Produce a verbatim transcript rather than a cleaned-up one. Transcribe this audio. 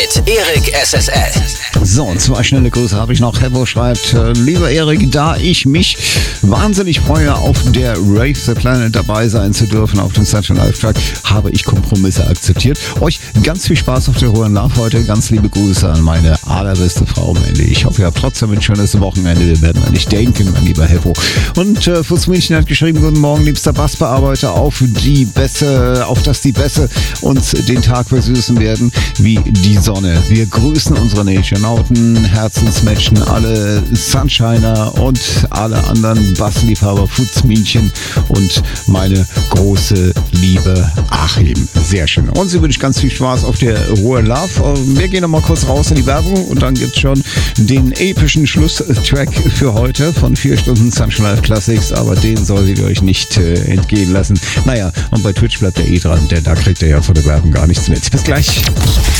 mit Erik S S L. So, zwei schnelle Grüße habe ich noch. Hevo schreibt, äh, lieber Erik, da ich mich wahnsinnig freue, auf der Rave the Planet dabei sein zu dürfen, auf dem Sunshine Live Track, habe ich Kompromisse akzeptiert. Euch ganz viel Spaß auf der Hohen Love heute. Ganz liebe Grüße an meine allerbeste Frau Mandy. Ich hoffe, ihr habt trotzdem ein schönes Wochenende. Wir werden an dich denken, mein lieber Hevo. Und äh, Fritz München hat geschrieben, guten Morgen, liebster Bassbearbeiter, auf die Bässe, auf dass die Bässe uns den Tag versüßen werden wie die Sonne. Wir grüßen unsere Nationauten, Herzensmenschen, alle Sunshiner und alle anderen Bassliebhaber, Futzminchen und meine große Liebe Achim. Sehr schön. Und sie wünscht ganz viel Spaß auf der Ruhe Love. Wir gehen noch mal kurz raus in die Werbung und dann gibt es schon den epischen Schlusstrack für heute von vier Stunden Sunshine Live Classics, aber den solltet ihr euch nicht äh, entgehen lassen. Naja, und bei Twitch bleibt er eh dran, denn da kriegt er ja von der Werbung gar nichts mit. Bis gleich.